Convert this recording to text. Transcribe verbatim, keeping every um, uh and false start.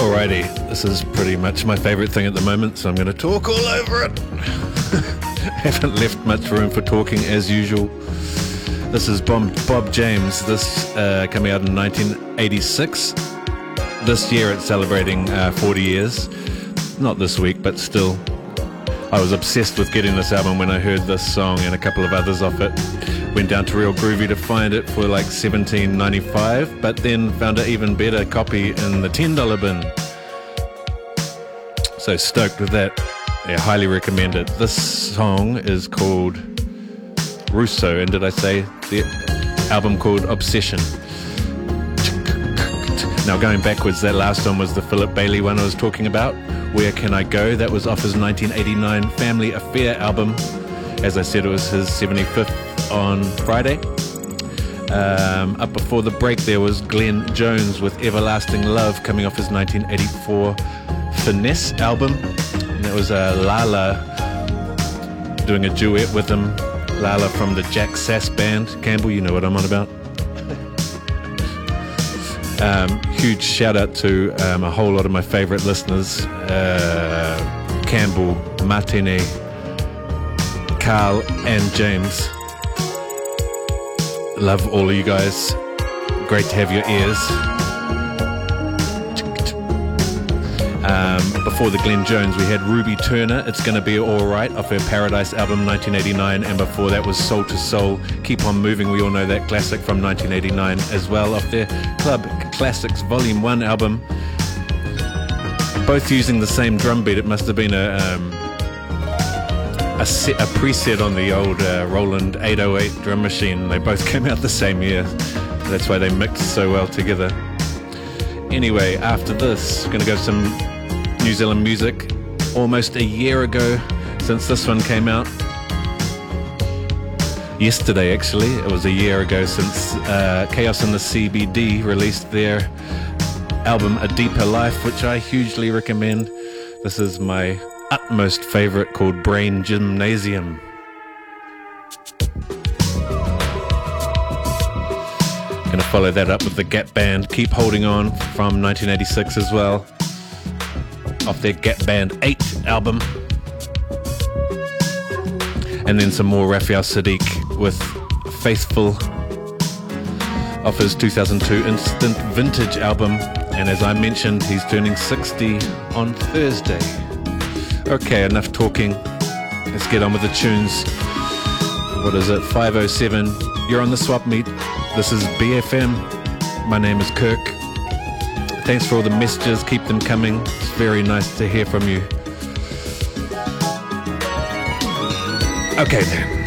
Alrighty, this is pretty much my favorite thing at the moment, so I'm going to talk all over it. Haven't left much room for talking as usual. This is Bob, Bob James, this uh, coming out in nineteen eighty-six. This year it's celebrating uh, forty years. Not this week, but still. I was obsessed with getting this album when I heard this song and a couple of others off it. Went down to Real Groovy to find it for like seventeen ninety-five, but then found an even better copy in the ten dollar bin. So stoked with that. Yeah, highly recommend it. This song is called Russo, and did I say the album called Obsession? Now going backwards, that last one was the Philip Bailey one I was talking about. Where Can I Go? That was off his nineteen eighty-nine Family Affair album. As I said, it was his seventy-fifth on Friday. Um, up before the break there was Glenn Jones with Everlasting Love, coming off his nineteen eighty-four Finesse album. And that was uh, Lala doing a duet with him. Lala from the Jack Sass Band. Campbell, you know what I'm on about. Um, huge shout out to um, a whole lot of my favourite listeners. Uh, Campbell, Martine, Carl and James. Love all of you guys. Great to have your ears. Um, before the Glenn Jones we had Ruby Turner, It's Gonna Be Alright, off her Paradise album nineteen eighty-nine, and before that was Soul to Soul, Keep On Moving. We all know that classic from nineteen eighty-nine as well, off their Club Classics Volume one album. Both using the same drum beat. It must have been a um, A, set, a preset on the old uh, Roland eight oh eight drum machine. They both came out the same year. That's why they mixed so well together. Anyway, after this, going to go some New Zealand music. Almost a year ago since this one came out. Yesterday, actually, it was a year ago since uh, Chaos in the C B D released their album A Deeper Life, which I hugely recommend. This is my utmost favorite, called Brain Gymnasium. Gonna follow that up with the Gap Band Keep Holding On from nineteen eighty-six as well, off their Gap Band eight album. And then some more Raphael Sadiq with Faithful off his two thousand two Instant Vintage album. And as I mentioned, he's turning sixty on Thursday. Okay, enough talking. Let's get on with the tunes. What is it? five oh seven. You're on the Swap Meet. This is B F M. My name is Kirk. Thanks for all the messages. Keep them coming. It's very nice to hear from you. Okay then.